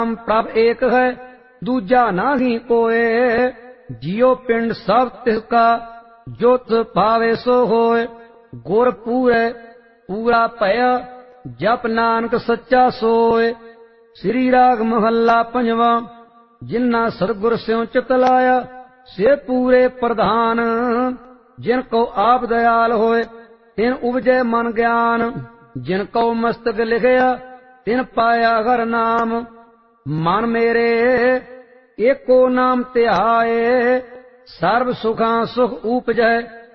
प्रभ एक है दूजा नाही कोय, जियो पिंड सब तिसका जो तिस भावे सो होय। गुर पूरे पूरा भया जप नानक सच्चा सोय। श्री राग महला पंजवा। जिन्ना सतगुर स्यों चित लाया से पूरे प्रधान, जिनको आप दयाल होए तिन उपजे मन ज्ञान। जिनको मस्तक लिखया तिन पाया हर नाम, मन मेरे एको नाम तिहाए सर्व सुखां सुख उपजै।